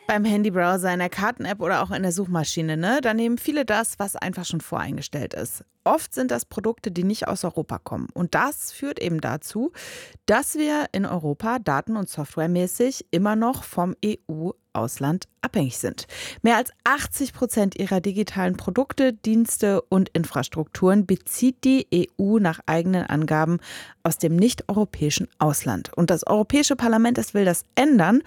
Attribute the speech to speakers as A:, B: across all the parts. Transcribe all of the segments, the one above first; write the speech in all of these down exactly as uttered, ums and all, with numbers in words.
A: beim Handybrowser, in der Karten-App oder auch in der Suchmaschine, ne? Da nehmen viele das, was einfach schon voreingestellt ist. Oft sind das Produkte, die nicht aus Europa kommen. Und das führt eben dazu, dass wir in Europa daten- und softwaremäßig immer noch vom E U-Ausland abhängig sind. Mehr als achtzig Prozent ihrer digitalen Produkte, Dienste und Infrastrukturen bezieht die E U nach eigenen Angaben aus dem nicht-europäischen Ausland. Und das Europäische Parlament, das will das ändern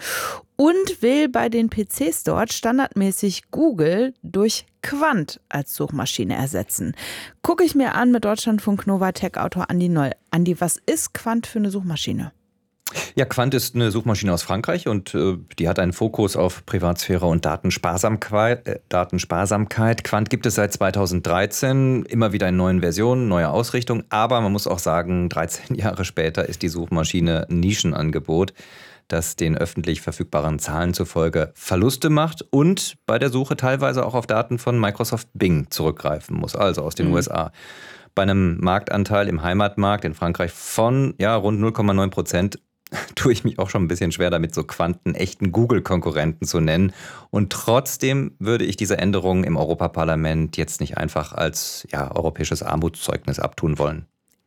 A: und will bei den P Cs dort standardmäßig Google durch Quant als Suchmaschine ersetzen. Gucke ich mir an mit Deutschlandfunk Nova Tech-Autor Andi Noll. Andi, was ist Quant für eine Suchmaschine?
B: Ja, Quant ist eine Suchmaschine aus Frankreich und äh, die hat einen Fokus auf Privatsphäre und Datensparsamkeit, äh, Datensparsamkeit. Quant gibt es seit zweitausenddreizehn, immer wieder in neuen Versionen, neue Ausrichtung. Aber man muss auch sagen, dreizehn Jahre später ist die Suchmaschine ein Nischenangebot, das den öffentlich verfügbaren Zahlen zufolge Verluste macht und bei der Suche teilweise auch auf Daten von Microsoft Bing zurückgreifen muss, also aus den mhm. U S A. Bei einem Marktanteil im Heimatmarkt in Frankreich von ja, rund null Komma neun Prozent tue ich mich auch schon ein bisschen schwer damit, so Quanten echten Google-Konkurrenten zu nennen. Und trotzdem würde ich diese Änderungen im Europaparlament jetzt nicht einfach als ja, europäisches Armutszeugnis abtun wollen.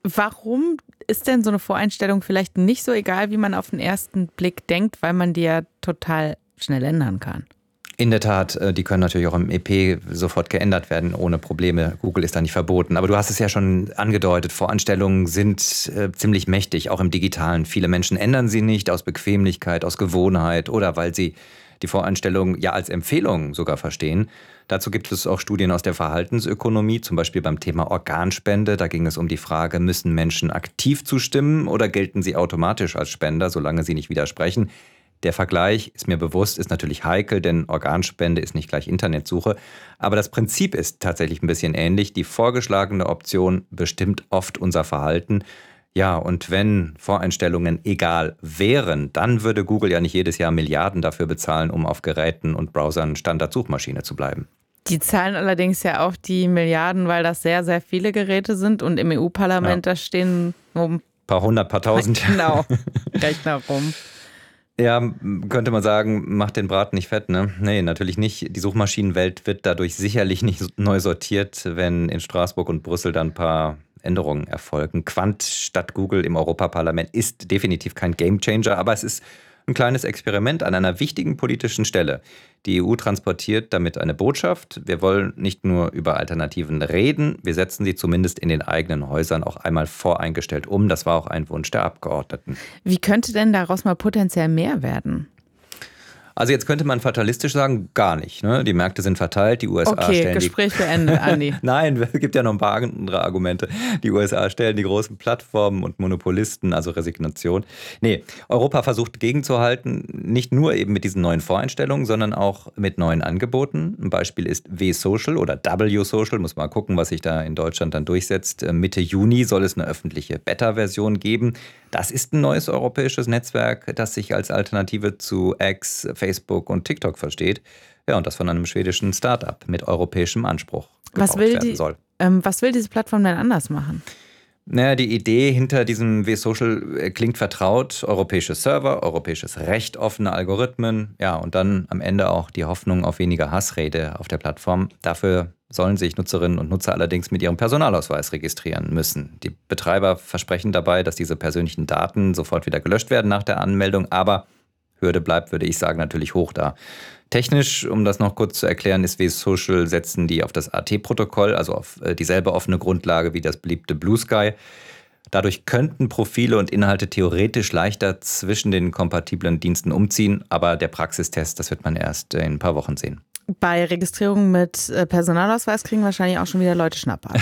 A: Warum ist denn so eine Voreinstellung vielleicht nicht so egal, wie man auf den ersten Blick denkt, weil man die ja total schnell ändern kann?
B: In der Tat, die können natürlich auch im E P sofort geändert werden, ohne Probleme. Google ist da nicht verboten. Aber du hast es ja schon angedeutet, Voreinstellungen sind äh, ziemlich mächtig, auch im Digitalen. Viele Menschen ändern sie nicht aus Bequemlichkeit, aus Gewohnheit oder weil sie die Voreinstellungen ja als Empfehlung sogar verstehen. Dazu gibt es auch Studien aus der Verhaltensökonomie, zum Beispiel beim Thema Organspende. Da ging es um die Frage, müssen Menschen aktiv zustimmen oder gelten sie automatisch als Spender, solange sie nicht widersprechen? Der Vergleich, ist mir bewusst, ist natürlich heikel, denn Organspende ist nicht gleich Internetsuche. Aber das Prinzip ist tatsächlich ein bisschen ähnlich. Die vorgeschlagene Option bestimmt oft unser Verhalten. Ja, und wenn Voreinstellungen egal wären, dann würde Google ja nicht jedes Jahr Milliarden dafür bezahlen, um auf Geräten und Browsern Standardsuchmaschine zu bleiben.
A: Die zahlen allerdings ja auch die Milliarden, weil das sehr, sehr viele Geräte sind. Und im E U-Parlament, ja. da stehen um
B: ein paar hundert, paar tausend.
A: Genau, Rechner rum.
B: Ja, könnte man sagen, macht den Braten nicht fett, ne? Nee, natürlich nicht. Die Suchmaschinenwelt wird dadurch sicherlich nicht neu sortiert, wenn in Straßburg und Brüssel dann ein paar Änderungen erfolgen. Quant statt Google im Europaparlament ist definitiv kein Gamechanger, aber es ist ein kleines Experiment an einer wichtigen politischen Stelle. Die E U transportiert damit eine Botschaft. Wir wollen nicht nur über Alternativen reden, wir setzen sie zumindest in den eigenen Häusern auch einmal voreingestellt um. Das war auch ein Wunsch der Abgeordneten.
A: Wie könnte denn daraus mal potenziell mehr werden?
B: Also jetzt könnte man fatalistisch sagen, gar nicht. Ne? Die Märkte sind verteilt, die U S A
A: okay,
B: stellen
A: Gespräch
B: die...
A: beendet, Andi.
B: Nein, es gibt ja noch ein paar andere Argumente. Die U S A stellen die großen Plattformen und Monopolisten, also Resignation. Nee, Europa versucht gegenzuhalten, nicht nur eben mit diesen neuen Voreinstellungen, sondern auch mit neuen Angeboten. Ein Beispiel ist W-Social oder W-Social, muss mal gucken, was sich da in Deutschland dann durchsetzt. Mitte Juni soll es eine öffentliche Beta-Version geben. Das ist ein neues europäisches Netzwerk, das sich als Alternative zu X, Facebook und TikTok versteht. Ja, und das von einem schwedischen Start-up mit europäischem Anspruch
A: was will
B: werden
A: die,
B: soll.
A: Ähm, was will diese Plattform denn anders machen?
B: Naja, die Idee hinter diesem W-Social klingt vertraut. Europäische Server, europäisches Recht, offene Algorithmen. Ja, und dann am Ende auch die Hoffnung auf weniger Hassrede auf der Plattform. Dafür sollen sich Nutzerinnen und Nutzer allerdings mit ihrem Personalausweis registrieren müssen. Die Betreiber versprechen dabei, dass diese persönlichen Daten sofort wieder gelöscht werden nach der Anmeldung. Aber Hürde bleibt, würde ich sagen, natürlich hoch da. Technisch, um das noch kurz zu erklären, ist W-Social, setzen die auf das A T-Protokoll, also auf dieselbe offene Grundlage wie das beliebte Blue Sky. Dadurch könnten Profile und Inhalte theoretisch leichter zwischen den kompatiblen Diensten umziehen, aber der Praxistest, das wird man erst in ein paar Wochen sehen.
A: Bei Registrierung mit Personalausweis kriegen wahrscheinlich auch schon wieder Leute Schnappatmung.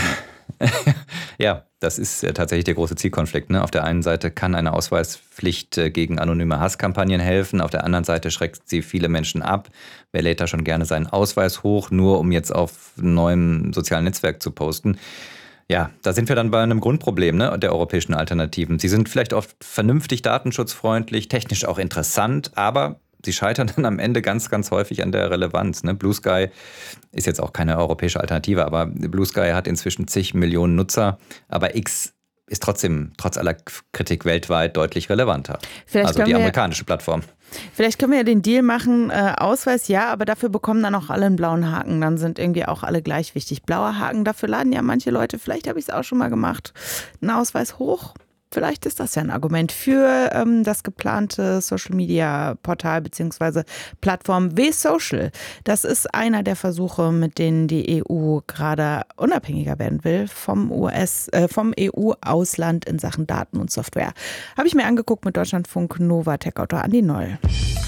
B: Ja, das ist tatsächlich der große Zielkonflikt. Ne? Auf der einen Seite kann eine Ausweispflicht gegen anonyme Hasskampagnen helfen, auf der anderen Seite schreckt sie viele Menschen ab. Wer lädt da schon gerne seinen Ausweis hoch, nur um jetzt auf einem neuen sozialen Netzwerk zu posten? Ja, da sind wir dann bei einem Grundproblem, ne, der europäischen Alternativen. Sie sind vielleicht oft vernünftig datenschutzfreundlich, technisch auch interessant, aber sie scheitern dann am Ende ganz, ganz häufig an der Relevanz. Ne? Blue Sky ist jetzt auch keine europäische Alternative, aber Blue Sky hat inzwischen zig Millionen Nutzer. Aber X ist trotzdem, trotz aller Kritik weltweit, deutlich relevanter.
A: Vielleicht
B: also die
A: wir,
B: amerikanische Plattform.
A: Vielleicht können wir ja den Deal machen, äh, Ausweis ja, aber dafür bekommen dann auch alle einen blauen Haken. Dann sind irgendwie auch alle gleich wichtig. Blauer Haken, dafür laden ja manche Leute, vielleicht habe ich es auch schon mal gemacht, einen Ausweis hoch. Vielleicht ist das ja ein Argument für ähm, das geplante Social-Media-Portal bzw. Plattform W-Social. Das ist einer der Versuche, mit denen die E U gerade unabhängiger werden will vom U S, äh, vom E U-Ausland in Sachen Daten und Software. Habe ich mir angeguckt mit Deutschlandfunk Nova Tech-Autor Andi Noll.